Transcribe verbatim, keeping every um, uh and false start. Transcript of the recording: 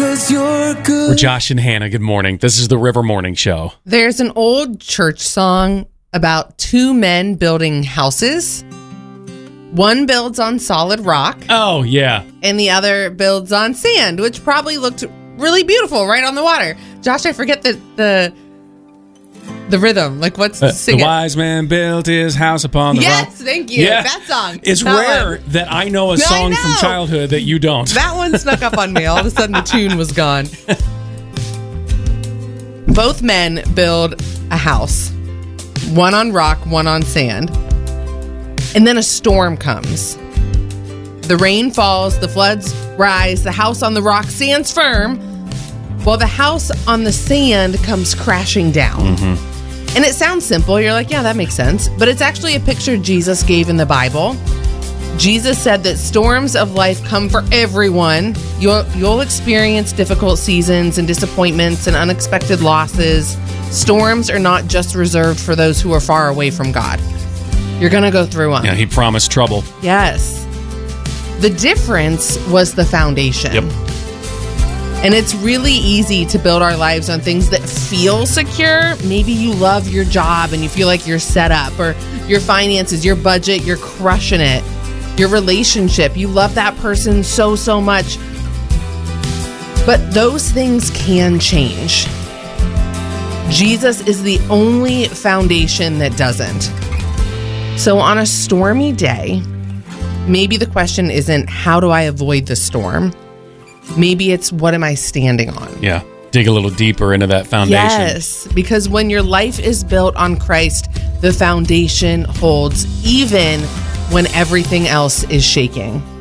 'cause you're good. We're Josh and Hannah. Good morning. This is the River Morning Show. There's an old church song about two men building houses. One builds on solid rock, Oh, yeah. and the other builds on sand, which probably looked really beautiful right on the water. Josh, I forget the the, the rhythm. Like, what's Uh, sing the it? wise man built his house upon the Yes, rock. thank you. Yeah. That song. It's That rare one. that I know a I song know. from childhood that you don't. That one snuck up on me. All of a sudden, the tune was gone. Both men build a house, one on rock, one on sand. And then a storm comes. The rain falls, the floods rise, the house on the rock stands firm, while the house on the sand comes crashing down. Mm-hmm. And it sounds simple. You're like, yeah, that makes sense. But it's actually a picture Jesus gave in the Bible. Jesus said that storms of life come for everyone. You'll, you'll experience difficult seasons and disappointments and unexpected losses. Storms are not just reserved for those who are far away from God. You're going to go through them. Yeah, he promised trouble. Yes. The difference was the foundation. Yep. And it's really easy to build our lives on things that feel secure. Maybe you love your job and you feel like you're set up, or your finances, your budget, you're crushing it. Your relationship, you love that person so, so much. But those things can change. Jesus is the only foundation that doesn't. So on a stormy day, maybe the question isn't, how do I avoid the storm? Maybe it's, what am I standing on? Yeah. Dig a little deeper into that foundation. Yes, because when your life is built on Christ, the foundation holds even when everything else is shaking.